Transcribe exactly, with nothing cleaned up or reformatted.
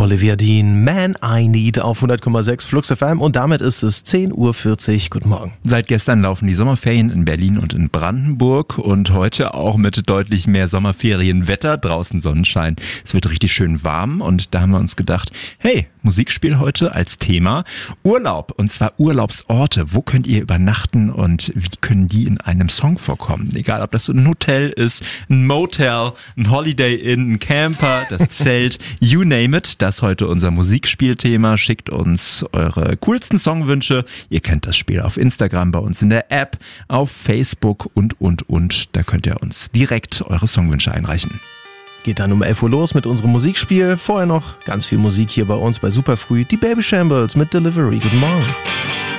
Olivia Dean, Man I Need auf hundert Komma sechs Flux F M und damit ist es zehn Uhr vierzig. Guten Morgen. Seit gestern laufen die Sommerferien in Berlin und in Brandenburg und heute auch mit deutlich mehr Sommerferienwetter, draußen Sonnenschein. Es wird richtig schön warm und da haben wir uns gedacht, hey, Musikspiel heute als Thema Urlaub und zwar Urlaubsorte. Wo könnt ihr übernachten und wie können die in einem Song vorkommen? Egal, ob das so ein Hotel ist, ein Motel, ein Holiday Inn, ein Camper, das Zelt, you name it. Das ist heute unser Musikspielthema. Schickt uns eure coolsten Songwünsche. Ihr kennt das Spiel auf Instagram, bei uns in der App, auf Facebook und, und, und. Da könnt ihr uns direkt eure Songwünsche einreichen. Geht dann um elf Uhr los mit unserem Musikspiel. Vorher noch ganz viel Musik hier bei uns bei Superfrüh. Die Babyshambles mit Delivery. Guten Morgen.